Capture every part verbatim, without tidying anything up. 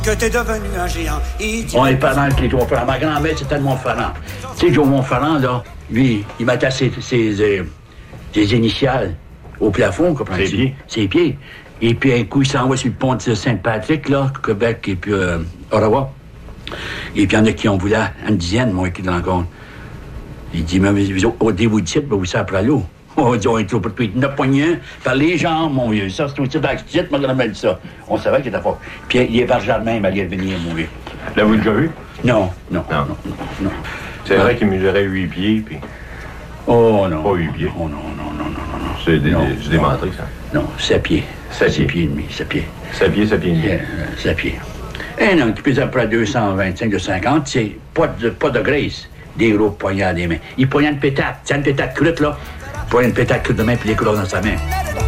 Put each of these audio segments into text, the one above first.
Que t'es devenu un géant. Et On est pas mal que les Joe-Montferrand. Ma grand-mère, c'était de Montferrand. Tu sais, Joe-Montferrand, là, lui, il mettait ses, ses, euh, ses initiales au plafond, comprends-tu? Ses pieds. Ses pieds. Et puis, un coup, il s'envoie sur le pont de Saint-Patrick, là, Québec, et puis euh, Ottawa. Et puis, il y en a qui ont voulu une dizaine, moi, qui dans compte. Il dit, mais au début de site, vous ça après l'eau. On dit, on est trop petit, neuf poignets, par les jambes, mon vieux. Ça, c'est aussi dans le site, ma grand-mère dit ça. On savait qu'il était fort. Puis, il est par jardin, il allait venir, mon vieux. L'avez-vous déjà vu? Non, non, non, Non. non, non. non. C'est vrai qu'il mesurait huit pieds, puis Oh, non. pas huit pieds. Oh, non, non, non, non, non, non. C'est dé- Non, c'est démontré, ça. Non, sept pieds. Sept Sept pieds. pieds et demi, sept pieds. sept pieds, sept pieds et demi. Euh, sept pieds. Un homme qui pèse à peu près deux cent vingt-cinq, deux cent cinquante, c'est pas de, pas de graisse. Des gros poignards des mains. Il poignard une pétate. C'est une pétate crute, là. Il poignard une pétate crute de main, puis il écrase dans sa main.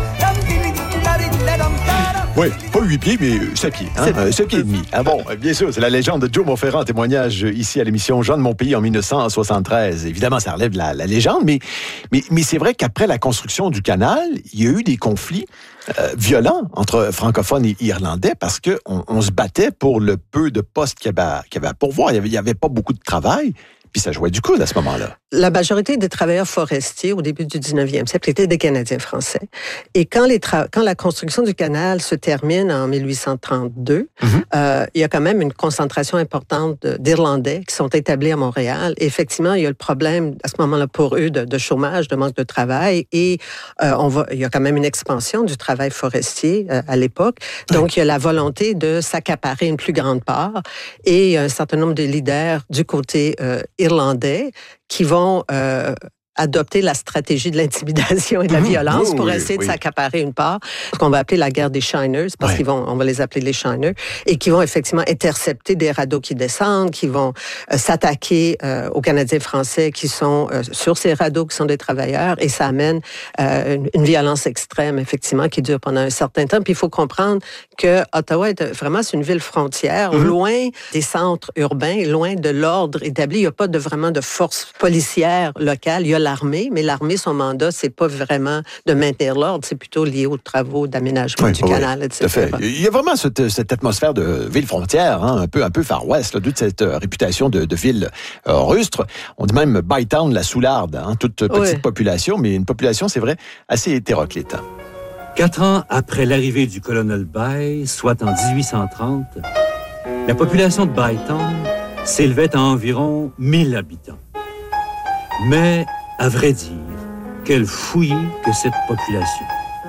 Oui, pas huit pieds, mais sept pieds. Hein? Euh, sept pieds et demi. Ah bon, bien sûr, c'est la légende de Joe Montferrand, témoignage ici à l'émission Jean de mon pays en dix-neuf cent soixante-treize. Évidemment, ça relève de la, la légende, mais, mais, mais c'est vrai qu'après la construction du canal, il y a eu des conflits euh, violents entre francophones et irlandais parce qu'on on se battait pour le peu de postes qu'il y avait à, qu'il y avait à pourvoir. Il n'y avait, il y avait pas beaucoup de travail. Puis ça jouait du coude à ce moment-là. La majorité des travailleurs forestiers au début du dix-neuvième siècle étaient des Canadiens français. Et quand, les tra- quand la construction du canal se termine en dix-huit cent trente-deux, mm-hmm. euh, il y a quand même une concentration importante de, d'Irlandais qui sont établis à Montréal. Et effectivement, il y a le problème à ce moment-là pour eux de, de chômage, de manque de travail. Et euh, on va, il y a quand même une expansion du travail forestier euh, à l'époque. Donc, il y a la volonté de s'accaparer une plus grande part. Et il y a un certain nombre de leaders du côté euh, irlandais qui vont euh, adopter la stratégie de l'intimidation et de la mmh, violence oh, pour oui, essayer oui. de s'accaparer une part, ce qu'on va appeler la guerre des Shiners, parce ouais. qu'ils vont, on va les appeler les Shiners, et qui vont effectivement intercepter des radeaux qui descendent, qui vont euh, s'attaquer euh, aux Canadiens français qui sont euh, sur ces radeaux, qui sont des travailleurs, et ça amène euh, une, une violence extrême, effectivement, qui dure pendant un certain temps. Puis il faut comprendre que Ottawa est vraiment c'est une ville frontière, mmh. loin des centres urbains, loin de l'ordre établi. Il n'y a pas de, vraiment de force policière locale. Il y a l'armée, mais l'armée, son mandat, c'est pas vraiment de maintenir l'ordre, c'est plutôt lié aux travaux d'aménagement oui, du oui, canal, et cetera. Tout à fait. Il y a vraiment cette, cette atmosphère de ville frontière, hein, un peu, un peu Far West, là, toute cette euh, réputation de, de ville euh, rustre. On dit même Bytown, la Soularde, hein, toute petite oui. population, mais une population, c'est vrai, assez hétéroclite. Quatre ans après l'arrivée du colonel Bay, soit en dix-huit cent trente, la population de Bytown s'élevait à environ mille habitants. Mais, à vrai dire, quelle fouillis que cette population.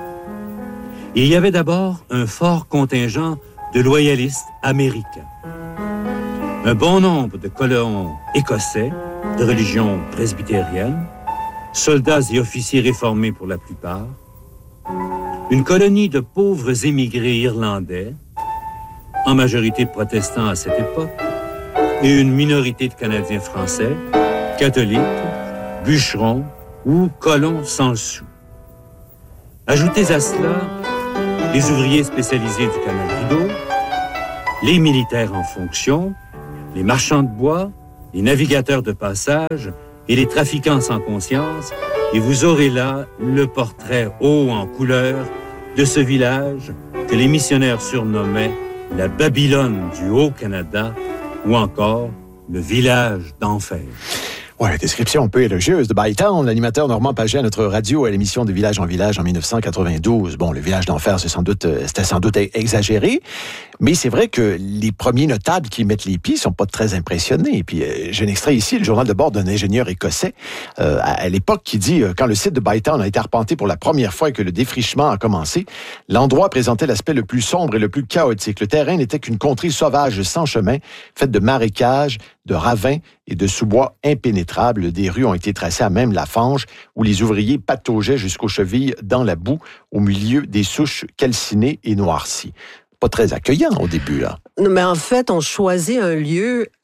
Il y avait d'abord un fort contingent de loyalistes américains. Un bon nombre de colons écossais, de religion presbytérienne, soldats et officiers réformés pour la plupart, une colonie de pauvres émigrés irlandais, en majorité protestants à cette époque, et une minorité de Canadiens français, catholiques, bûcherons ou colons sans le sou. Ajoutez à cela les ouvriers spécialisés du canal Rideau, les militaires en fonction, les marchands de bois, les navigateurs de passage et les trafiquants sans conscience, et vous aurez là le portrait haut en couleur de ce village que les missionnaires surnommaient la Babylone du Haut-Canada ou encore le village d'enfer. Oui, la description un peu élogieuse de Bytown, l'animateur Normand Paget à notre radio à l'émission de Village en Village en dix-neuf cent quatre-vingt-douze. Bon, le village d'enfer, c'est sans doute, c'était sans doute exagéré, mais c'est vrai que les premiers notables qui y mettent les pieds sont pas très impressionnés. Et puis, euh, j'ai un extrait ici, le journal de bord d'un ingénieur écossais euh, à, à l'époque qui dit euh, quand le site de Bytown a été arpenté pour la première fois et que le défrichement a commencé, l'endroit présentait l'aspect le plus sombre et le plus chaotique. Le terrain n'était qu'une contrée sauvage sans chemin, faite de marécages, de ravins et de sous-bois impénétrables. Des rues ont été tracées à même la fange où les ouvriers pataugeaient jusqu'aux chevilles dans la boue au milieu des souches calcinées et noircies. Pas très accueillant au début, là. Non, mais en fait, on choisit un lieu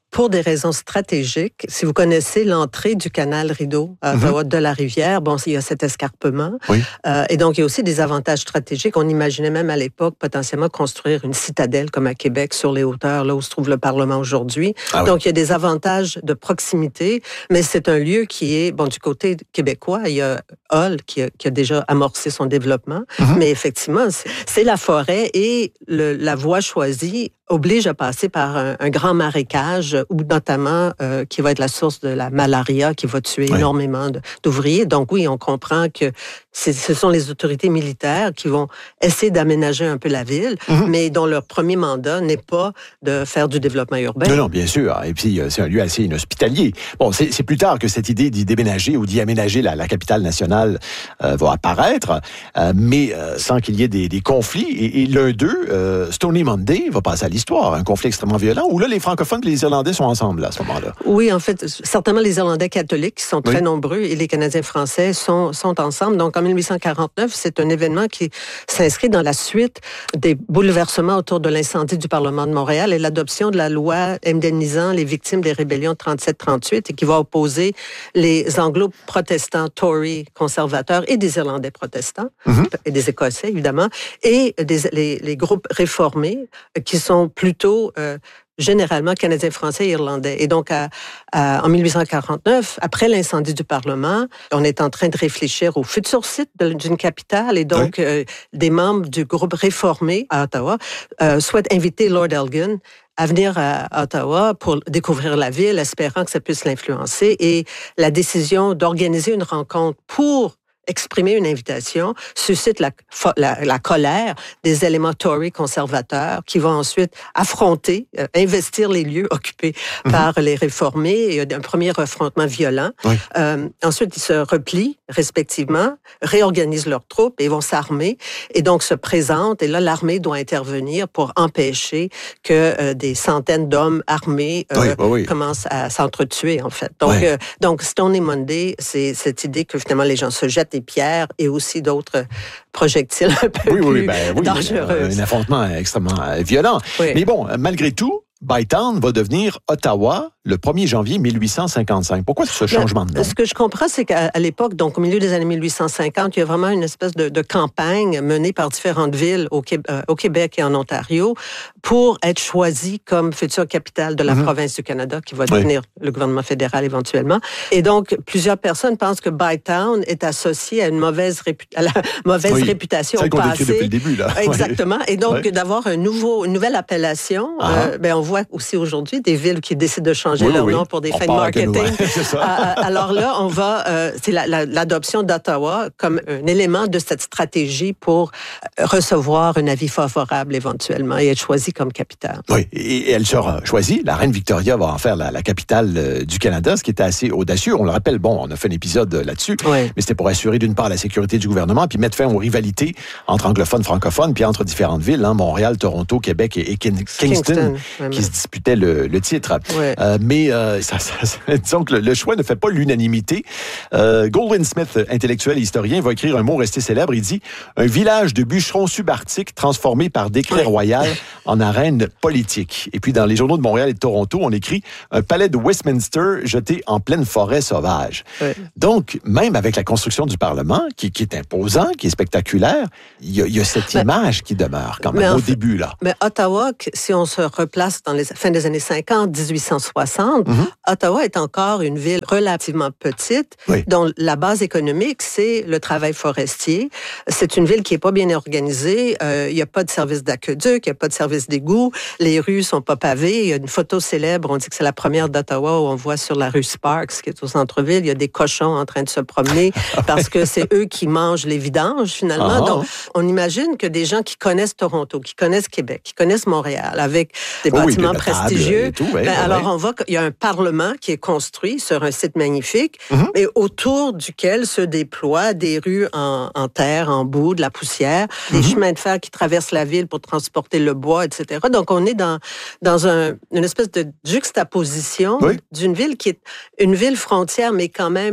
pour des raisons stratégiques. Si vous connaissez l'entrée du canal Rideau à Ottawa mm-hmm. de la rivière, bon, il y a cet escarpement. Oui. Euh, et donc, il y a aussi des avantages stratégiques. On imaginait même à l'époque potentiellement construire une citadelle comme à Québec sur les hauteurs, là où se trouve le Parlement aujourd'hui. Ah donc, oui. il y a des avantages de proximité, mais c'est un lieu qui est, bon, du côté québécois, il y a Hull qui a, qui a déjà amorcé son développement, mm-hmm. mais effectivement, c'est, c'est la forêt et le, la voie choisie oblige à passer par un, un grand marécage, ou notamment euh, qui va être la source de la malaria, qui va tuer oui. énormément de, d'ouvriers. Donc oui, on comprend que c'est, ce sont les autorités militaires qui vont essayer d'aménager un peu la ville, mm-hmm. mais dont leur premier mandat n'est pas de faire du développement urbain. Non, non, bien sûr. Et puis, c'est un lieu assez inhospitalier. Bon, c'est, c'est plus tard que cette idée d'y déménager ou d'y aménager la, la capitale nationale euh, va apparaître, euh, mais euh, sans qu'il y ait des, des conflits. Et, et l'un d'eux, euh, Stony Monday, va passer à l'histoire, un conflit extrêmement violent, où là, les francophones et les Irlandais sont ensemble là, à ce moment-là. Oui, en fait, certainement les Irlandais catholiques, qui sont très oui. nombreux, et les Canadiens français sont, sont ensemble. Donc, en dix-huit cent quarante-neuf, c'est un événement qui s'inscrit dans la suite des bouleversements autour de l'incendie du Parlement de Montréal et l'adoption de la loi indemnisant les victimes des rébellions de trente-sept trente-huit et qui va opposer les anglo-protestants, Tory, conservateurs et des Irlandais protestants, mm-hmm. et des Écossais, évidemment, et des, les, les groupes réformés qui sont plutôt... Euh, généralement canadiens, français et irlandais. Et donc, à, à, en dix-huit cent quarante-neuf, après l'incendie du Parlement, on est en train de réfléchir au futur site de, d'une capitale. Et donc, oui. euh, des membres du groupe réformé à Ottawa euh, souhaitent inviter Lord Elgin à venir à Ottawa pour découvrir la ville, espérant que ça puisse l'influencer. Et la décision d'organiser une rencontre pour exprimer une invitation suscite la, la, la colère des éléments Tory conservateurs qui vont ensuite affronter, euh, investir les lieux occupés mm-hmm. par les réformés. Il y a un premier affrontement violent. Oui. Euh, ensuite, ils se replient respectivement, réorganisent leurs troupes et vont s'armer et donc se présentent. Et là, l'armée doit intervenir pour empêcher que euh, des centaines d'hommes armés euh, oui, bah oui. commencent à s'entretuer, en fait. Donc, oui. euh, donc Stony Monday, c'est cette idée que finalement les gens se jettent des pierres et aussi d'autres projectiles un peu oui, plus oui, ben, oui, dangereux. Un affrontement extrêmement violent. Oui. Mais bon, malgré tout, Bytown va devenir Ottawa le premier janvier dix-huit cent cinquante-cinq. Pourquoi ce changement de nom? Ce que je comprends, c'est qu'à l'époque, donc au milieu des années dix-huit cent cinquante, il y a vraiment une espèce de, de campagne menée par différentes villes au, euh, au Québec et en Ontario pour être choisie comme future capitale de la mm-hmm. province du Canada, qui va devenir oui. le gouvernement fédéral éventuellement. Et donc, plusieurs personnes pensent que Bytown est associé à une mauvaise, répu- à la mauvaise oui. réputation au passé. C'est depuis le début, là. Exactement. Et donc, oui. d'avoir un nouveau, une nouvelle appellation, uh-huh. euh, ben, on voit aussi aujourd'hui des villes qui décident de changer oui, leur oui. nom pour des on fins de marketing. C'est ça. euh, alors là, on va, euh, c'est la, la, l'adoption d'Ottawa comme un élément de cette stratégie pour recevoir un avis favorable éventuellement et être choisi comme capitale. Oui, et elle sera choisie. La reine Victoria va en faire la, la capitale euh, du Canada, ce qui était assez audacieux. On le rappelle, bon, on a fait un épisode là-dessus, oui. mais c'était pour assurer d'une part la sécurité du gouvernement, puis mettre fin aux rivalités entre anglophones, francophones, puis entre différentes villes, hein, Montréal, Toronto, Québec et, et King, Kingston, Kingston qui se disputaient le, le titre. Oui. Euh, mais euh, ça, ça, ça, disons que le, le choix ne fait pas l'unanimité. Euh, Goldwin Smith, intellectuel et historien, va écrire un mot resté célèbre. Il dit « Un village de bûcherons subarctiques transformé par décret royal en arène politique. » Et puis, dans les journaux de Montréal et de Toronto, on écrit « Un palais de Westminster jeté en pleine forêt sauvage. Oui. » Donc, même avec la construction du Parlement, qui, qui est imposant, qui est spectaculaire, il y a, il y a cette mais, image qui demeure quand même au fait, début. là. Mais Ottawa, si on se replace dans les fins des années cinquante, dix-huit cent soixante, mm-hmm. Ottawa est encore une ville relativement petite, oui. dont la base économique, c'est le travail forestier. C'est une ville qui n'est pas bien organisée. Euh, il n'y a pas de service d'aqueduc, il n'y a pas de service d'égout. Les rues sont pas pavées. Il y a une photo célèbre, on dit que c'est la première d'Ottawa, où on voit sur la rue Sparks, qui est au centre-ville, il y a des cochons en train de se promener parce que c'est eux qui mangent les vidanges, finalement. Ah. Donc, on imagine que des gens qui connaissent Toronto, qui connaissent Québec, qui connaissent Montréal, avec des oh bâtiments oui, prestigieux, tout, ouais, ben, ouais, alors ouais. on voit qu'il y a un parlement qui est construit sur un site magnifique, mm-hmm. mais autour duquel se déploient des rues en, en terre, en boue, de la poussière, mm-hmm. des chemins de fer qui traversent la ville pour transporter le bois, et cetera. Donc, on est dans, dans un, une espèce de juxtaposition oui. d'une ville qui est une ville frontière, mais quand même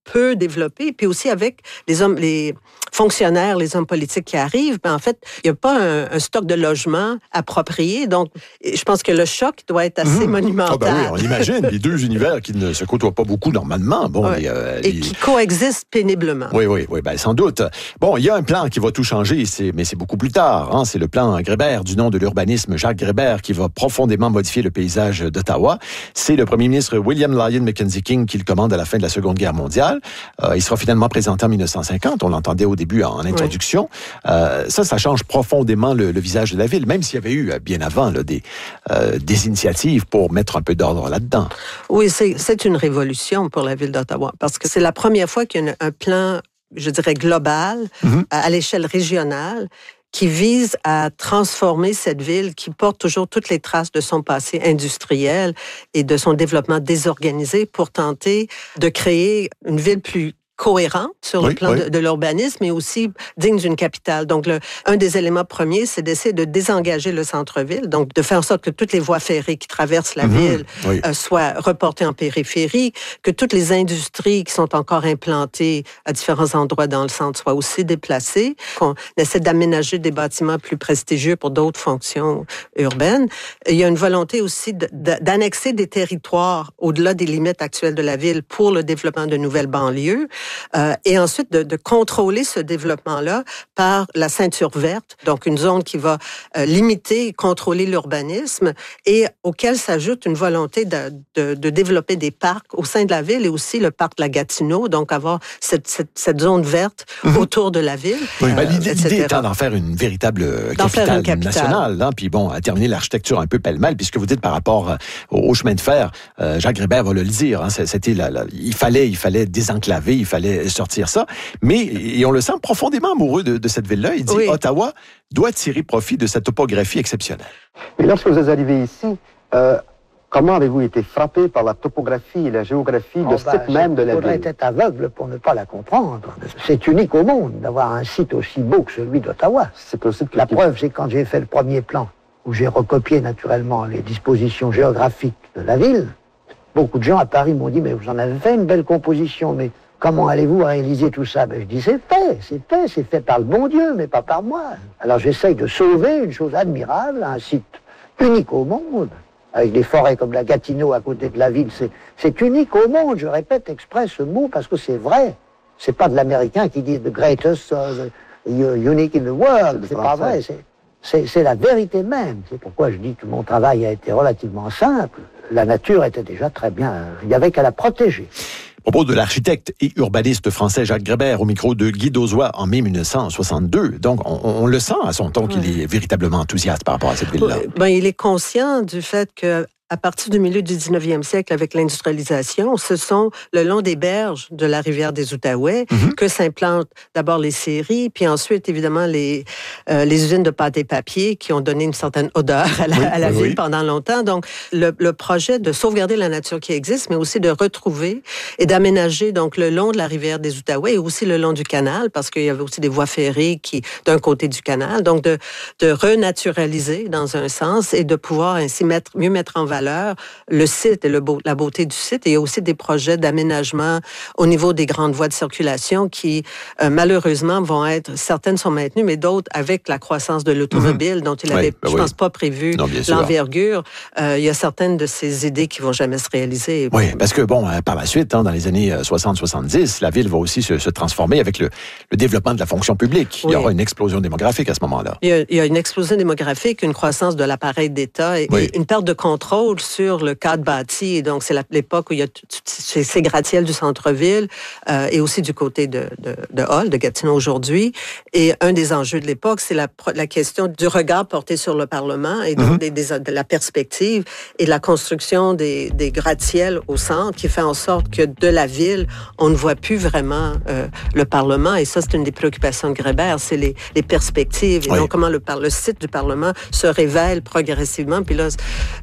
peu développé, puis aussi avec les hommes, les fonctionnaires, les hommes politiques qui arrivent, ben en fait, il n'y a pas un, un stock de logements approprié. Donc, je pense que le choc doit être assez mmh. monumental. Oh ben oui, on imagine les deux univers qui ne se côtoient pas beaucoup normalement. Bon, ouais. les, euh, Et les... qui coexistent péniblement. Oui, oui, oui, ben sans doute. Bon, il y a un plan qui va tout changer, c'est, mais c'est beaucoup plus tard. Hein, c'est le plan Grébert, du nom de l'urbanisme Jacques Grébert, qui va profondément modifier le paysage d'Ottawa. C'est le premier ministre William Lyon Mackenzie King qui le commande à la fin de la Seconde Guerre mondiale. Euh, il sera finalement présenté en dix-neuf cent cinquante. On l'entendait au début en introduction. Oui. Euh, ça, ça change profondément le, le visage de la ville, même s'il y avait eu, bien avant, là, des, euh, des initiatives pour mettre un peu d'ordre là-dedans. Oui, c'est, c'est une révolution pour la ville d'Ottawa, parce que c'est la première fois qu'il y a un plan, je dirais, global, mm-hmm. à, à l'échelle régionale, qui vise à transformer cette ville qui porte toujours toutes les traces de son passé industriel et de son développement désorganisé pour tenter de créer une ville plus cohérente sur oui, le plan oui. de, de l'urbanisme, mais aussi digne d'une capitale. Donc, le, un des éléments premiers, c'est d'essayer de désengager le centre-ville, donc de faire en sorte que toutes les voies ferrées qui traversent la mmh, ville oui. euh, soient reportées en périphérie, que toutes les industries qui sont encore implantées à différents endroits dans le centre soient aussi déplacées, qu'on essaie d'aménager des bâtiments plus prestigieux pour d'autres fonctions urbaines. Il y a une volonté aussi de, de, d'annexer des territoires au-delà des limites actuelles de la ville pour le développement de nouvelles banlieues. Euh, et ensuite de, de contrôler ce développement-là par la ceinture verte, donc une zone qui va euh, limiter et contrôler l'urbanisme et auquel s'ajoute une volonté de, de, de développer des parcs au sein de la ville et aussi le parc de la Gatineau, donc avoir cette, cette, cette zone verte mm-hmm. autour de la ville. Oui, euh, ben, l'idée, l'idée étant d'en faire une véritable capitale, faire une capitale. nationale, hein, puis bon, à terminer l'architecture un peu pêle-mêle, puisque vous dites par rapport au, au chemin de fer, euh, Jacques Grébert va le dire, hein, c'était la, la, il fallait, il fallait désenclaver, il fallait sortir ça, mais et on le sent profondément amoureux de, de cette ville-là. Il dit oui. Ottawa doit tirer profit de cette topographie exceptionnelle. Mais lorsque vous êtes arrivé ici, euh, comment avez-vous été frappé par la topographie et la géographie oh de ce ben, site même de la ville? Il faudrait être aveugle pour ne pas la comprendre. C'est unique au monde d'avoir un site aussi beau que celui d'Ottawa. C'est possible que la qui... preuve, c'est quand j'ai fait le premier plan, où j'ai recopié naturellement les dispositions géographiques de la ville. Beaucoup de gens à Paris m'ont dit, mais vous en avez fait une belle composition, mais comment allez-vous réaliser tout ça? Ben, je dis, c'est fait, c'est fait, c'est fait par le bon Dieu, mais pas par moi. Alors j'essaye de sauver une chose admirable, un site unique au monde, avec des forêts comme la Gatineau à côté de la ville. C'est, c'est unique au monde, je répète exprès ce mot, parce que c'est vrai. C'est pas de l'américain qui dit « the greatest, uh, the unique in the world ». C'est pas vrai, c'est, c'est, c'est la vérité même. C'est pourquoi je dis que mon travail a été relativement simple. La nature était déjà très bien, il n'y avait qu'à la protéger. À propos de l'architecte et urbaniste français Jacques Grébert au micro de Guy Dozois en mai dix-neuf cent soixante-deux. Donc, on, on le sent à son ton qu'il est véritablement enthousiaste par rapport à cette ville-là. Ben, il est conscient du fait que à partir du milieu du dix-neuvième siècle, avec l'industrialisation, ce sont le long des berges de la rivière des Outaouais mm-hmm. que s'implantent d'abord les scieries, puis ensuite, évidemment, les, euh, les usines de pâte et papier qui ont donné une certaine odeur à la, oui, à la oui, ville oui. pendant longtemps. Donc, le, le projet de sauvegarder la nature qui existe, mais aussi de retrouver et d'aménager donc le long de la rivière des Outaouais et aussi le long du canal, parce qu'il y avait aussi des voies ferrées qui, d'un côté du canal, donc de, de renaturaliser dans un sens et de pouvoir ainsi mettre, mieux mettre en valeur le site et le beau, la beauté du site. Et il y a aussi des projets d'aménagement au niveau des grandes voies de circulation qui, euh, malheureusement, vont être... Certaines sont maintenues, mais d'autres, avec la croissance de l'automobile, mmh. dont il n'avait, oui, ben je oui. pense, pas prévu non, l'envergure, euh, il y a certaines de ces idées qui vont jamais se réaliser. Oui, parce que, bon, par la suite, hein, dans les années soixante soixante-dix, la ville va aussi se, se transformer avec le, le développement de la fonction publique. Oui. Il y aura une explosion démographique à ce moment-là. Il y a, il y a une explosion démographique, une croissance de l'appareil d'État et, oui. et une perte de contrôle sur le cadre bâti. Et donc, c'est la, l'époque où il y a t- t- ces, ces gratte-ciels du centre-ville euh, et aussi du côté de, de, de Hull, de Gatineau aujourd'hui. Et un des enjeux de l'époque, c'est la, la question du regard porté sur le Parlement et donc mm-hmm. des, des, de la perspective et de la construction des, des gratte-ciels au centre qui fait en sorte que de la ville, on ne voit plus vraiment euh, le Parlement. Et ça, c'est une des préoccupations de Grébert, c'est les, les perspectives. Et oui. donc, comment le, le site du Parlement se révèle progressivement. Puis là, oui, effectivement,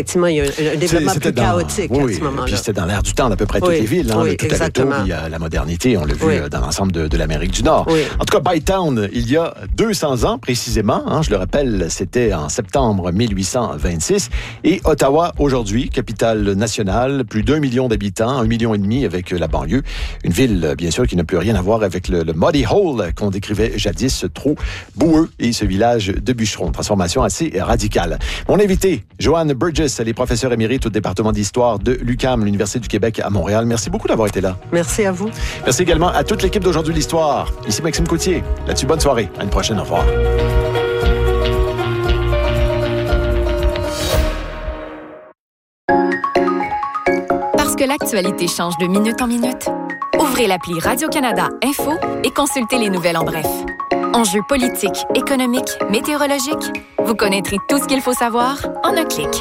effectivement, il y a un, un développement plus dans, chaotique oui, à ce moment-là. Puis c'était dans l'air du temps d'à peu près toutes oui, les villes. Hein, oui, tout à l'auto, il y a la modernité, on l'a vu oui. dans l'ensemble de, de l'Amérique du Nord. Oui. En tout cas, Bytown, il y a deux cents ans précisément, hein, je le rappelle, c'était en septembre mille huit cent vingt-six. Et Ottawa, aujourd'hui, capitale nationale, plus d'un million d'habitants, un million et demi avec la banlieue. Une ville, bien sûr, qui n'a plus rien à voir avec le, le Muddy Hole qu'on décrivait jadis, trop boueux, et ce village de bûcherons. Transformation assez radicale. Mon invité, Joanne Burgess, elle est professeure émérite au département d'histoire de l'U Q A M, l'Université du Québec à Montréal. Merci beaucoup d'avoir été là. Merci à vous. Merci également à toute l'équipe d'Aujourd'hui l'Histoire. Ici Maxime Coutier. Là-dessus, bonne soirée. À une prochaine. Au revoir. Parce que l'actualité change de minute en minute, ouvrez l'appli Radio-Canada Info et consultez les nouvelles en bref. Enjeux politiques, économiques, météorologiques, vous connaîtrez tout ce qu'il faut savoir en un clic.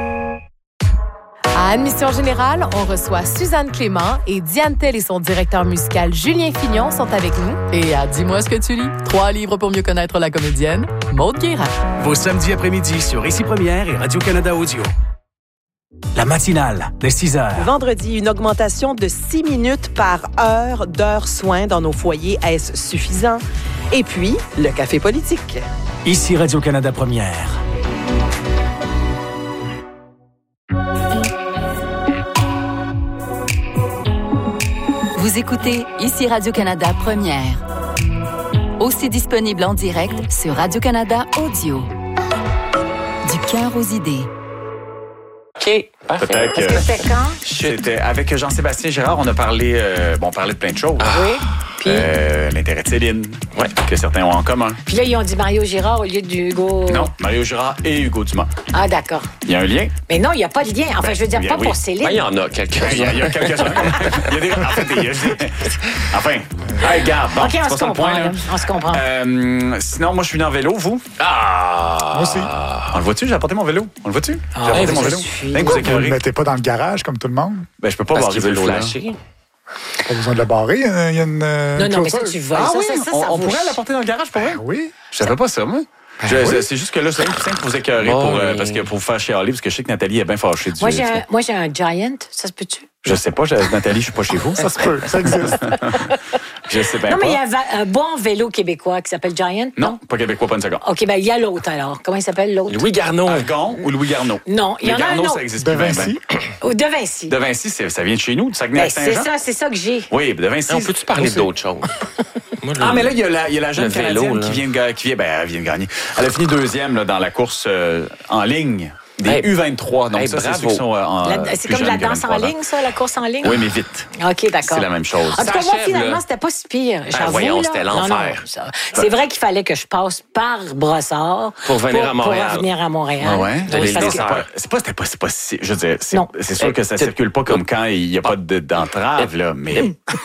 À Admission Générale, on reçoit Suzanne Clément et Diane Tell et son directeur musical Julien Fignon sont avec nous. Et à Dis-moi ce que tu lis, trois livres pour mieux connaître la comédienne, Maude Guérin. Vos samedis après-midi sur Ici Première et Radio-Canada Audio. La matinale de six heures. Vendredi, une augmentation de six minutes par heure d'heures soins dans nos foyers. Est-ce suffisant? Et puis, le café politique. Ici Radio-Canada Première. Vous écoutez Ici Radio-Canada Première. Aussi disponible en direct sur Radio-Canada Audio. Du cœur aux idées. OK, parfait. Peut-être que... C'était quand? C'était avec Jean-Sébastien Girard, on a parlé, euh, bon, on parlait de plein de choses. Ah. Oui. Puis? Euh, l'intérêt de Céline, ouais, que certains ont en commun. Puis là, ils ont dit Mario Girard au lieu d'Hugo. Non, Mario Girard et Hugo Dumas. Ah, d'accord. Il y a un lien? Mais non, il n'y a pas de lien. Enfin, ben, je veux dire, pas oui. pour Céline. Ben, il y en a quelques-uns. Il y a, il y a quelques-uns. Il y a des... En fait, il y a... Enfin, hey, regarde, bon, OK, on c'est se pas ça le comprend. point, là. On se comprend. Euh, sinon, moi, je suis venu en vélo, vous? Ah! Moi aussi. On le voit-tu? J'ai apporté mon vélo. On le voit-tu? Ah, J'ai apporté hey, mon vélo. Ben, vous ne le mettez pas dans le garage comme tout le monde? Ben, je peux pas Parce barrer qu'il le veut vélo, le là. flasher. Pas besoin de le barrer, il y a une. Non, non, mais ça, tu voles. Ah ça, oui, ça, ça, on, ça on vaut- pourrait l'apporter dans le garage pour vrai? Ben oui. Je savais pas ça, moi. Ben Je- oui. C'est juste que là, c'est un simple pour vous écœurer, Bon, pour, euh, mais- parce que pour vous faire chialer, parce que je sais que Nathalie est bien fâchée du Moi, j'ai un, moi, j'ai un Giant. Ça se peut-tu? Je sais pas, j'ai- Nathalie, je suis pas chez vous. Ça se peut, ça existe. Je sais bien non, pas. mais il y a un, va- un bon vélo québécois qui s'appelle Giant. Non, pas québécois, pas une seconde. OK, ben il y a l'autre alors. Comment il s'appelle l'autre? Louis Garneau. Argon ou Louis Garneau? Non, il y Mais en a un Garneau, autre. ça existe De plus bien, Vinci. Ou de Vinci. ben. De Vinci, c'est- ça vient de chez nous, de Ben, c'est Saguenay-Saint-Jean. ça, c'est ça que j'ai. Oui, de Vinci. On peut-tu parler d'autres choses? Ah, mais là, il y a la, il y a la jeune le vélo, Canadienne là. qui vient, de, ga- qui vient, ben, elle vient de gagner. Elle a fini deuxième là, dans la course euh, en ligne des Hey. U vingt-trois. Donc, Hey, ça, c'est bravo. ceux qui sont euh, en, La- plus c'est comme jeunes la que danse en vingt-trois ans. ligne, ça, la course en ligne? Oui, mais vite. OK, d'accord. C'est la même chose. En tout Ça cas, moi, achève, finalement, là. c'était pas si pire. J'avoue, voyons, là. c'était Non, l'enfer. non, ça- C'est vrai qu'il fallait que je passe par Brossard Pour venir à Montréal. Pour revenir à Montréal. Ah ouais? Oui, J'allais parce le que- dire, c'est pas- C'est pas, c'était pas, c'est pas si, je veux dire, c'est, Non. c'est sûr que ça circule pas comme quand il y a pas de- d'entrave, là, mais.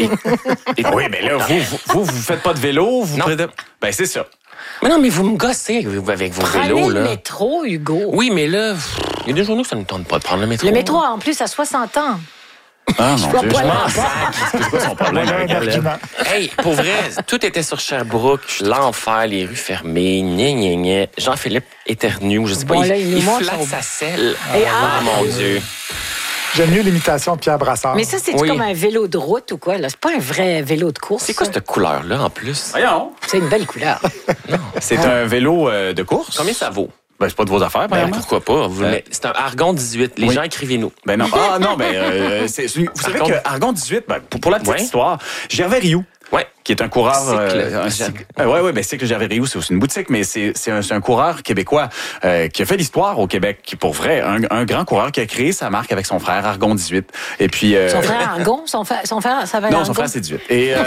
Oui, mais là, vous, vous, vous, vous faites pas de vélo, vous Non. prenez- Ben, c'est ça. Mais non, mais vous me gossez vous, avec vos Prenez vélos, le là. métro, Hugo. Oui, mais là, pff, il y a des journaux que ça ne tente pas de prendre le métro. Le métro, en plus, à soixante ans. Ah, Je mon vois Dieu, pas je le m'en rapport. sac. C'est quoi son problème avec elle? Hey, pour vrai, tout était sur Sherbrooke, l'enfer, les rues fermées, gna gna gna. Jean-Philippe éternue, ou je sais pas, Bon, il, là, il nous il montre flatte son- sa selle. Et Ah, ah! mon Dieu. J'aime mieux l'imitation de Pierre Brassard. Mais ça, c'est Oui. comme un vélo de route ou quoi? Là? C'est pas un vrai vélo de course. C'est quoi ça? cette couleur-là, en plus? Voyons. C'est une belle couleur. C'est un vélo euh, de course? Combien ça vaut? Ben, c'est pas de vos affaires, Ben, premièrement. pourquoi pas? Vous le Euh, mettez- C'est un Argon dix-huit. Les oui. gens, écrivez-nous. Ben non. Ah non, ben euh, c'est, vous savez Argon- que Argon dix-huit, ben, pour, pour la petite Ouais. histoire, Gervais Rioux, Ouais. qui est un coureur... Cycle. euh, un cycle. Euh, ouais, ouais, ben Cycle Gervais Rioux, c'est aussi une boutique, mais c'est, c'est, un, c'est un coureur québécois euh, qui a fait l'histoire au Québec, qui pour vrai, un, un grand coureur qui a créé sa marque avec son frère Argon dix-huit. Et puis... euh, Son frère Argon? Son, fa- son frère, ça va Non, son frère, c'est dix-huit. Et, euh,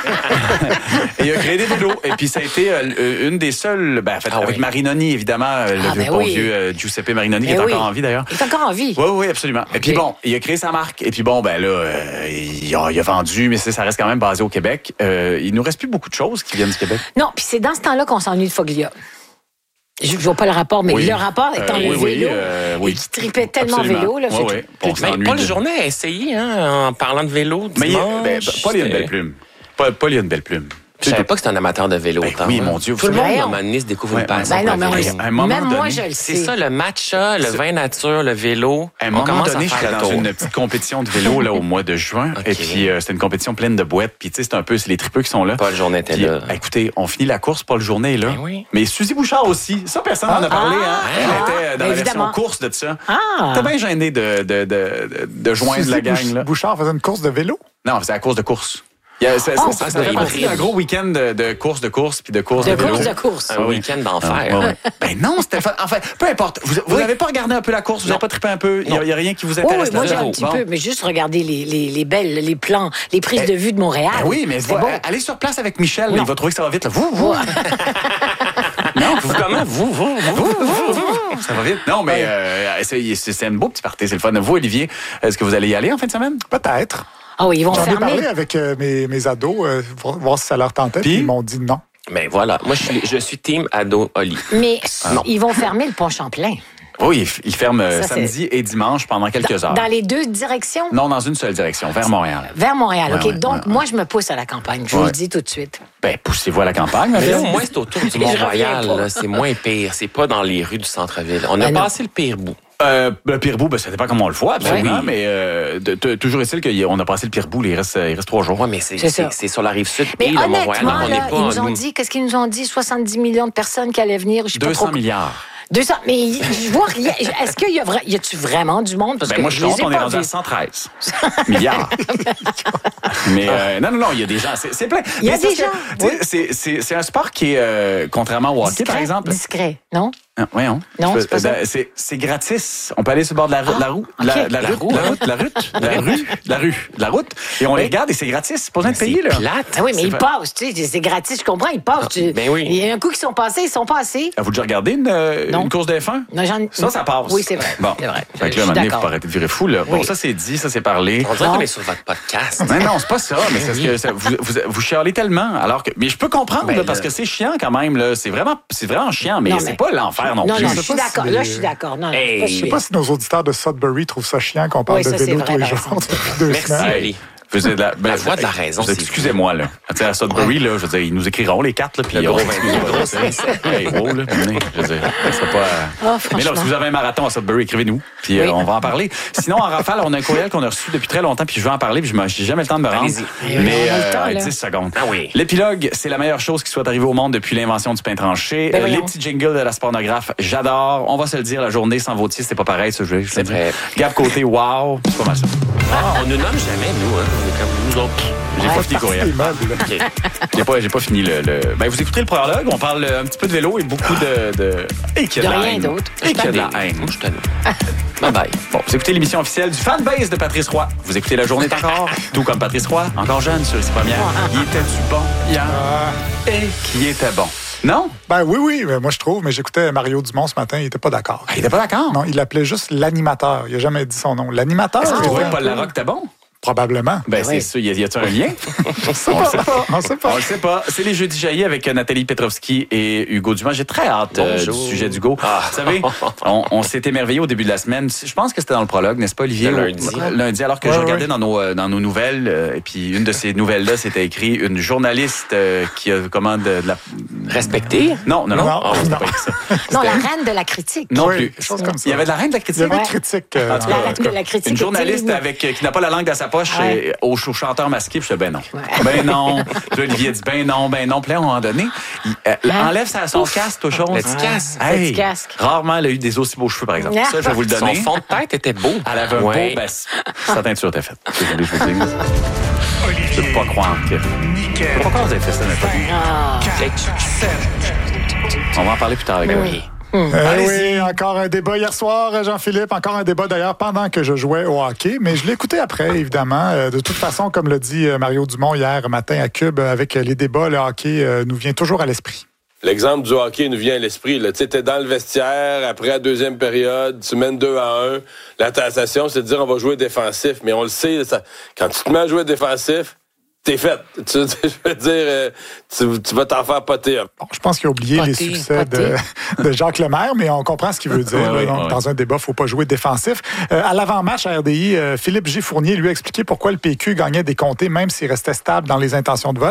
et il a créé des vélos. Et puis, ça a été euh, une des seules... Ben, en fait, Ah avec oui. Marinoni, évidemment, euh, le Ah, vieux ben bon oui. vieux euh, Giuseppe Marinoni, qui Ben est oui. encore en vie, d'ailleurs. Il est encore en vie. Oui, oui, absolument. Et puis bon, il a créé sa marque. Et puis bon, ben là, euh, il, a, il a vendu, mais c'est- ça reste quand même basé au Québec. Euh, il nous reste plus beaucoup de choses qui viennent du Québec. Non, puis c'est dans ce temps-là qu'on s'ennuie de Foglia. Je ne vois pas le rapport, mais Oui. le rapport étant Euh, le oui, oui, vélo, euh, oui. et qui tripait tellement Absolument. vélo. Là, Ouais, fait ouais. que- On Mais s'ennuie Paul de- Journet a essayé, hein, en parlant de vélo, Mais il, dimanche. ben, Paul, il a une belle C'était- plume. Paul, Paul, il a une belle plume. Je savais pas que c'était un amateur de vélo. Ben, autant, oui, hein. mon Dieu. Tout le monde, Voyons. à un moment donné, se découvre Ouais, une passion. Ben non, pour mais le on vélo. le- À un moment même moi, donné, je le C'est sais. ça, le matcha, le vin nature, le vélo. À un on moment commence donné, à je faire suis le dans tour. une petite compétition de vélo là, au mois de juin. Ok. Et puis, euh, c'était une compétition pleine de boîtes. Puis, tu sais, c'est un peu, c'est les tripeux qui sont là. Paul Journet était Puis, là. euh, écoutez, on finit la course, Paul Journet est là. Ben oui. Mais Suzy Bouchard aussi. Ça, personne n'en a parlé. hein. Elle était dans la évidemment. version course de ça. Ah! T'es bien gêné de, de, de, de, de joindre Suzy la gang. Bouch- Là. Bouchard faisait une course de vélo? Non, c'est la course de course. Il y a, ça, Oh, ça, ça, c'est fait de partie hybride. d'un gros week-end de, de course de course puis de course de, De vélo. course de course. Un Ah oui. week-end d'enfer. Ah, ouais, ouais. Ben non, c'était le fun. Enfin, peu importe. Vous vous Oui. avez pas regardé un peu la course? Vous Non. avez pas trippé un peu? Il n'y a, rien qui vous Oui, intéresse oui, moi j'ai là-dedans? un petit Bon. peu, mais juste regarder les, les, les belles, les plans, les prises de vue de Montréal. Ben oui, mais c'est va- bon. allez sur place avec Michel, là, Non. il va trouver que ça va vite. Là. Vous, vous. Non, vous comment? Vous, vous, vous. Ça va vite. Non, mais euh, c'est, c'est, c'est un beau petit party, c'est le fun. Vous, Olivier, est-ce que vous allez y aller en fin de semaine? Peut-être. Ah oui, ils vont J'en ai fermer. parlé avec euh, mes, mes ados, euh, pour voir si ça leur tentait, puis ils m'ont dit non. Mais voilà, moi, je suis, je suis team ado Oli. Mais Ah non. ils vont fermer le pont Champlain. Oui, il, il ferme euh, Ça, c'est- samedi et dimanche pendant quelques heures. Dans les deux directions? Non, dans une seule direction, vers Montréal. Vers Montréal, Ouais, OK. ouais, Donc, ouais, moi, je me pousse à la campagne. Je vous Ouais. le dis tout de suite. Ben, poussez-vous à la campagne. Mais là, Marie. au moins, c'est autour du Je reviens Mont-Royal. pas. là. C'est moins pire. C'est pas dans les rues du centre-ville. On a Ben non. passé le pire bout. Euh, le pire bout, ben, ça dépend comment on le voit, absolument, oui. mais euh, de- de- toujours est-il qu'on a passé le pire bout, il reste, il reste trois jours. Oui, mais c'est, C'est c'est, ça. c'est sur la rive sud Mais et le Mont-Royal. honnêtement, Donc, on n'est là, pas ils nous ont nous. dit, qu'est-ce qu'ils nous ont dit? soixante-dix millions de personnes qui allaient venir. Je sais pas deux cents trop. milliards. deux cents. Mais je vois rien. Est-ce qu'il y a, vra- y a-tu vraiment du monde? Parce Ben que moi, je je les compte, ai on est pas rendu à vus. cent treize milliards. Mais euh, non, non, non, il y a des gens, c'est, c'est plein. Il y a Mais c'est des parce que, gens, tu sais, c'est, c'est, c'est un sport qui est, euh, contrairement au hockey, par Discret, exemple... discret, non? Ah, voyons. Non, Je peux- c'est pas ça. euh, c'est, c'est gratis. On peut aller sur le bord de la, rue- de la roue, de la, ok. de la La route, roue, de la hein? route, de la route, de la rue, de la rue, de la route, et on les regarde et c'est gratis. C'est pas besoin de C'est payer là. plate. Ah oui, mais C'est ils pas- passent, tu sais, c'est gratis, je comprends, ils passent. tu- ben oui. Il y a un coup qui sont passés, ils sont passés. Avez-vous déjà regardé une, euh, Non. une course de F un? Non, j'en- Ça, ça passe. Oui, c'est vrai. Bon. C'est vrai. Fait que Je là, suis à un moment donné, il faut d'accord. pas arrêter de virer fou, là. Bon, Oui. ça, c'est dit, ça, c'est parlé. On dirait Non. qu'on est sur votre podcast. Mais non, c'est pas ça, mais c'est parce que ça- vous, vous, vous chialez tellement. Alors que, mais je peux comprendre, Ben là, parce là. que c'est chiant quand même, là. C'est vraiment, c'est vraiment chiant, mais Non, c'est mais- pas l'enfer non, Non, plus. non, Je je sais suis pas d'accord. si Là, les- je suis d'accord. Non, non, Hey. c'est pas Je sais chier. pas si nos auditeurs de Sudbury trouvent ça chiant qu'on parle Oui, de ça, c'est vélo vrai, tous les par jours exemple. depuis deux Merci, semaines. Oli. Vous êtes la, ben, La voix de la raison, vous êtes- c'est excusez-moi, là. Tu sais, à Sudbury, là, je veux dire, ils nous écriront les cartes, là, puis Le on gros s'excusera, vingt-deux, tu sais. Hey, wow, là, venez, je veux dire, ça sera pas... Oh, Mais là, franchement. si vous avez un marathon à Sudbury, écrivez-nous, puis euh, Oui. on va en parler. Sinon, en rafale, on a un courriel qu'on a reçu depuis très longtemps, puis je veux en parler, puis je m'en- j'ai jamais le temps de me rendre. Allez-y. Mais On a le temps, euh, là. dix secondes. Ah oui. L'épilogue, c'est la meilleure chose qui soit arrivée au monde depuis l'invention du pain tranché. Ben Euh, les voyons. petits jingles de la spornographe, j'adore. On va se le dire, la journée sans Vautier, c'est pas pareil, ça, je vais je vais C'est le dire. vrai. Gab Côté, wow, c'est pas mal ça. Ah, on nous nomme jamais, nous. Hein. On est comme nous autres. J'ai pas fini le courriel. Les meubles. OK. J'ai pas, j'ai pas fini le, le- Ben, vous écoutez le prologue, on parle euh, un petit peu de vélo et beaucoup de... de... Et qu'il y a de, De la rien haine. d'autre. Et qu'il y a de la haine. Moi, je suis tanné. Bye bye. Bon, vous écoutez l'émission officielle du fanbase de Patrice Roy. Vous écoutez La Journée est encore, tout comme Patrice Roy, encore jeune sur ici première. Il était-tu bon hier? Et qui était bon? Non? Ben oui, oui, mais moi je trouve, mais j'écoutais Mario Dumont ce matin, il était pas d'accord. Ah, il était pas d'accord? Non, il l'appelait juste l'animateur. Il a jamais dit son nom. L'animateur, Est-ce que tu était trouvais un que Paul peu- Larocque était bon? Probablement. Ben, c'est oui. ça. Y a- y a-t-il un lien? On sait On le pas. sait pas. On sait pas. On le sait pas. C'est les Jeudis jaillis avec euh, Nathalie Petrovski et Hugo Dumas. J'ai très hâte euh, du Bonjour. sujet d'Hugo. Ah. Vous savez, on, on s'est émerveillé au début de la semaine. Je pense que c'était dans le prologue, n'est-ce pas, Olivier? Le lundi. Au- Lundi, alors que Ouais, je ouais. regardais dans nos, euh, dans nos nouvelles, euh, et puis une de ces nouvelles-là, c'était écrit une journaliste euh, qui a comment de, de la... Respecté? Non, non, non. Non, Ah, c'était non. pas écrit ça. Non, la C'était- reine de la critique. Non Oui, plus. des choses comme ça. Il y avait de la reine de la Il y critique? avait une Ouais. critique. euh, En tout La cas, reine de la critique. Une journaliste était- avec, euh, qui n'a pas la langue dans sa poche Ouais. et, au, au chanteur masqué, puis je dis ben non. Ben non. Puis Olivier a dit ben non, ben non. Puis là, à un moment donné, il euh, Hein? enlève sa, son casque, aux choses. Le petit casque. Le petit casque. Rarement, elle a eu des aussi beaux cheveux, par exemple. Ah. Ça, je vais vous le Son donner. fond de tête était beau. Elle avait un Ouais. beau... Ben, c- sa teinture était faite. C'est ce que je vous dis. Je peux pas croire que... Je peux pas croire que vous avez fait ça, n'importe où. Ah. On va en parler plus tard avec Oui. Euh, Allez-y. oui, encore un débat hier soir, Jean-Philippe. Encore un débat d'ailleurs pendant que je jouais au hockey. Mais je l'ai écouté après, évidemment. Euh, de toute façon, comme l'a dit euh, Mario Dumont hier matin à Cube, euh, avec euh, les débats, le hockey euh, nous vient toujours à l'esprit. L'exemple du hockey nous vient à l'esprit. Tu sais, t'es dans le vestiaire, après la deuxième période, tu mènes deux à un. La tentation, c'est de dire on va jouer défensif. Mais on le sait, ça, quand tu te mets à jouer défensif, t'es fait. Tu, tu- je veux dire, euh, tu, tu vas t'en faire poter. Bon, je pense qu'il a oublié Poté, les succès poté. de, de Jacques Lemaire, mais on comprend ce qu'il veut dire. Ouais, là. ouais, Donc, ouais. Dans un débat, il ne faut pas jouer défensif. Euh, à l'avant-match à R D I, euh, Philippe G. Fournier lui a expliqué pourquoi le P Q gagnait des comtés, même s'il restait stable dans les intentions de vote.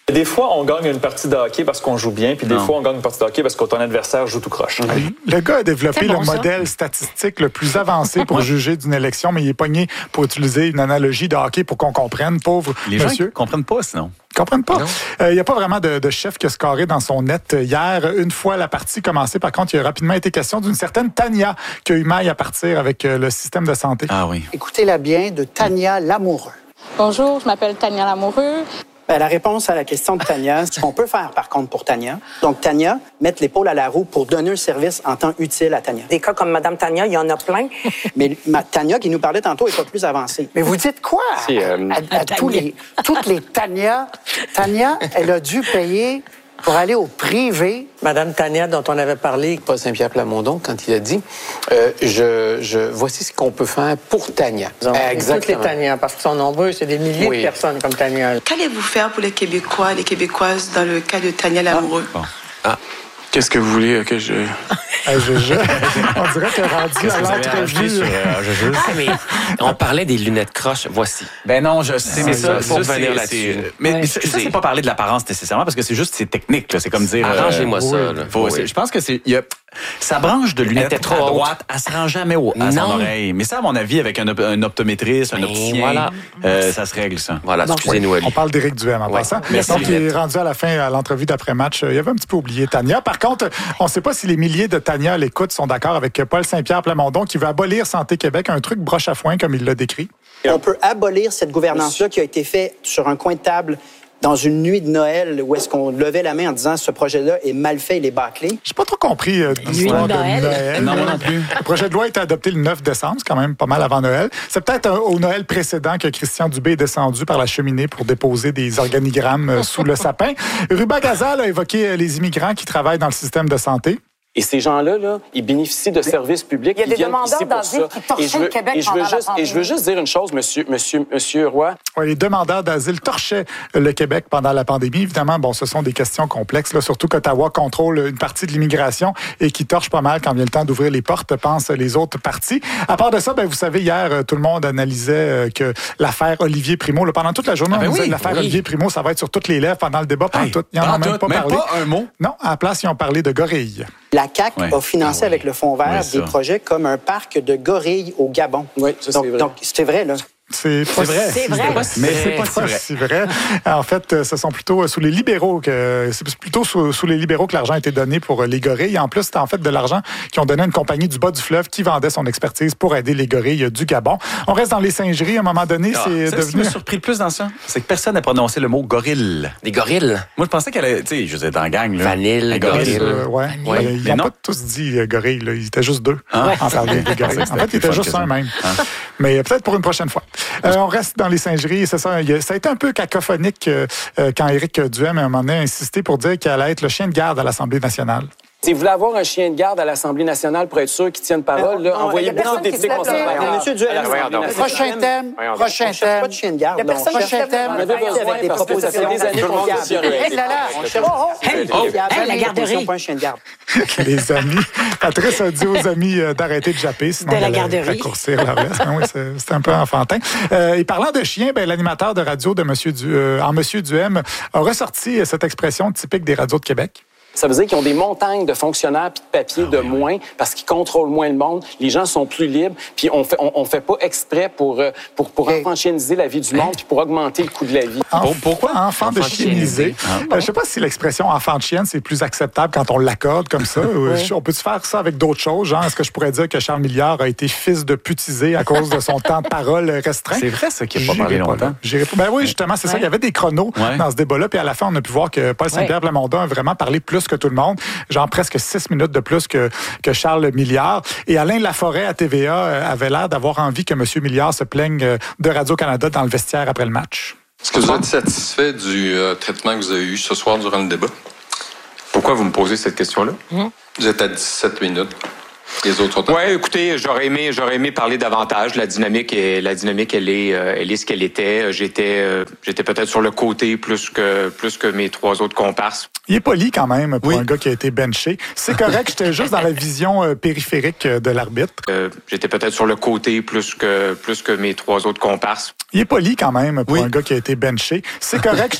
Des fois, on gagne une partie de hockey parce qu'on joue bien, puis des Non. fois, on gagne une partie de hockey parce que ton adversaire joue tout croche. Le gars a développé C'est bon, le ça. modèle statistique le plus avancé pour juger d'une élection, mais il est pogné pour utiliser une analogie de hockey pour qu'on comprenne, pauvre Les gens monsieur. ne comprennent pas, sinon. Ils comprennent pas. Il n'y a pas vraiment de, de chef qui a scoré dans son net hier. Une fois la partie commencée, par contre, il a rapidement été question d'une certaine Tania qui a eu maille à partir avec euh, le système de santé. Ah oui. Écoutez-la bien, de Tania Lamoureux. Bonjour, je m'appelle Tania Lamoureux. Ben, la réponse à la question de Tania, ce qu'on peut faire par contre pour Tania. Donc Tania, mettre l'épaule à la roue pour donner un service en temps utile à Tania. Des cas comme Mme Tania, il y en a plein. Mais ma, Tania qui nous parlait tantôt est pas plus avancée. Mais vous dites quoi? Si, euh, à, à tous les, toutes les Tania, Tania, elle a dû payer pour aller au privé. Madame Tania, dont on avait parlé, Paul Saint-Pierre Plamondon, quand il a dit euh, je, je, voici ce qu'on peut faire pour Tania. Exactement. Toutes les Tania, parce qu'ils sont nombreux, c'est des milliers Oui. de personnes comme Tania. Qu'allez-vous faire pour les Québécois, les Québécoises, dans le cas de Tania Lamoureux? Ah, qu'est-ce que vous voulez que je... Hey, je, je, on dirait qu'elle est rendue à l'entrevue. Ah, mais on parlait des lunettes croches, voici. Ben non, je sais, mais ça, pour ça, revenir c'est- là-dessus. c'est- Mais Ouais, ça, excusez. c'est pas parler de l'apparence nécessairement, parce que c'est juste, c'est technique, là. C'est comme dire... Arrangez-moi ça, là. faut- Oui. c'est- Je pense que c'est... il y a- sa branche de Elle lunettes était trop à haute. droite, elle se rend jamais au, à son Non. oreille. Mais ça, à mon avis, avec un, op- un optométriste, un Ben, opticien, voilà. euh, ça se règle, ça. Voilà, excusez-nous, Ali. On parle d'Éric Duhem en Ouais. passant. Merci, Donc, il est Lynette. rendu à la fin, à l'entrevue d'après-match. Il avait un petit peu oublié Tania. Par contre, on ne sait pas si les milliers de Tania à l'écoute sont d'accord avec Paul Saint-Pierre Plamondon qui veut abolir Santé Québec, un truc broche à foin comme il l'a décrit. On peut abolir cette gouvernance-là qui a été faite sur un coin de table dans une nuit de Noël où est-ce qu'on levait la main en disant ce projet-là est mal fait, il est bâclé. J'ai pas trop compris euh, l'histoire de Noël. Noël. Non, moi non plus. Le projet de loi a été adopté le neuf décembre, c'est quand même pas mal avant Noël. C'est peut-être euh, au Noël précédent que Christian Dubé est descendu par la cheminée pour déposer des organigrammes euh, sous le sapin. Ruba Gazal a évoqué euh, les immigrants qui travaillent dans le système de santé. Et ces gens-là, là, ils bénéficient de services publics. Il y a ils des viennent demandeurs ici pour d'asile ça. qui torchaient Et je veux- le Québec et je veux pendant la juste, Et je veux pandémie. juste dire une chose, monsieur, monsieur, monsieur Roy. Ouais, les demandeurs d'asile torchaient le Québec pendant la pandémie. Évidemment, bon, ce sont des questions complexes, là, surtout qu'Ottawa contrôle une partie de l'immigration et qui torche pas mal quand vient le temps d'ouvrir les portes, pensent les autres parties. À part de ça, ben, vous savez, hier, euh, tout le monde analysait euh, que l'affaire Olivier Primo, là, pendant toute la journée, Ah ben on disait oui, l'affaire oui. Olivier Primo, ça va être sur toutes les lèvres pendant le débat. Pendant Hey, tout. Ils n'en ont pas même tout, pas même parlé. pas un mot? Non, à la place, ils ont parlé de gorilles. La C A Q Ouais. a financé avec le Fonds vert Ouais, des ça. projets comme un parc de gorilles au Gabon. Oui, ça, donc, c'est vrai. donc, c'était vrai, là. C'est pas vrai. si C'est vrai. Mais C'est c'est pas, pas si vrai. En fait, euh, ce sont plutôt euh, sous les libéraux que c'est plutôt sous, sous les libéraux que l'argent a été donné pour euh, les gorilles. En plus, c'était en fait de l'argent qui ont donné à une compagnie du bas du fleuve qui vendait son expertise pour aider les gorilles euh, du Gabon. On reste dans les singeries. À un moment donné, Ah, c'est ça, ce qui devenu. m'a surpris le plus dans ça, c'est que personne n'a prononcé le mot gorille. Des gorilles? Moi, je pensais qu'elle allait, tu sais, je disais dans la gang, là. Vanille, Un gorille. Euh, ouais. Vanille. Ouais, Ils Mais n'ont non. pas tous dit euh, gorille. Là. Ils étaient juste deux Ah. en parlant des gorilles. En fait, il était juste un même. Ah. Mais euh, peut-être pour une prochaine fois. Euh, on reste dans les singeries. C'est ça. Il y a- ça a été un peu cacophonique euh, euh, quand Éric Duhem, à un moment donné, a insisté pour dire qu'il allait être le chien de garde à l'Assemblée nationale. Si vous voulez avoir un chien de garde à l'Assemblée nationale pour être sûr qu'il tienne parole, là, non, envoyez il y a beaucoup de personne qui députés se lève, conservateurs. Monsieur Duhem. à l'Assemblée Voyons donc. nationale. Prochain thème, Voyons donc. prochain On cherche thème. pas de chien de garde. Il y a là. personne On qui cherche se lève. on On avait besoin avec des parce que ça fait propositions. des années qu'on Tout le monde dit fiable. rien. Hé là là, on cherche Oh, oh, Hey, hey, oh, fiable, hey, la des garderie. propositions, pas un chien de garde. Les amis. Patrice a dit aux amis euh, d'arrêter de japper, sinon De la elle allait garderie. raccourcir la reste. Oui, c'est c'est un peu enfantin. Euh, et parlant de chien, ben, l'animateur de radio de Monsieur Du, euh, en Monsieur Duhem a ressorti cette expression typique des radios de Québec. Ça veut dire qu'ils ont des montagnes de fonctionnaires puis de papier de moins parce qu'ils contrôlent moins le monde. Les gens sont plus libres. Puis on fait, on, on fait pas exprès pour, euh, pour, pour enfantiniser la vie du monde puis pour augmenter le coût de la vie. Enf- Pourquoi enfant de Enfant-chiénisé. chieniser? Euh, je sais pas si l'expression enfant de chienne, c'est plus acceptable quand on l'accorde comme ça. Euh, Ouais. je- On peut-tu faire ça avec d'autres choses? Genre, est-ce que je pourrais dire que Charles Milliard a été fils de putisé à cause de son temps de parole restreint? C'est vrai, ça, qu'il n'a pas J'irai parlé pas longtemps. là. J'irai pas. Ben oui, justement, c'est ça. Ouais. Il y avait des chronos Ouais. dans ce débat-là. Puis à la fin, on a pu voir que Paul Saint-Pierre Plamondon a vraiment parlé plus que tout le monde. Genre presque six minutes de plus que, que Charles Milliard. Et Alain Laforêt à T V A euh, avait l'air d'avoir envie que M. Milliard se plaigne euh, de Radio-Canada dans le vestiaire après le match. Est-ce que vous êtes satisfait du euh, traitement que vous avez eu ce soir durant le débat? Pourquoi vous me posez cette question-là? Vous êtes à dix-sept minutes. Les autres sont à... Ouais, écoutez, j'aurais aimé, j'aurais aimé parler davantage. La dynamique, est, la dynamique, elle est, euh, elle est ce qu'elle était. J'étais, euh, j'étais peut-être sur le côté plus que, plus que mes trois autres comparses. Il est poli quand même pour un gars qui a été benché. C'est correct, j'étais juste dans la vision euh, périphérique euh, de l'arbitre. Euh, j'étais peut-être sur le côté plus que, plus que mes trois autres comparses. Il est poli quand même pour un gars qui a été benché. C'est correct,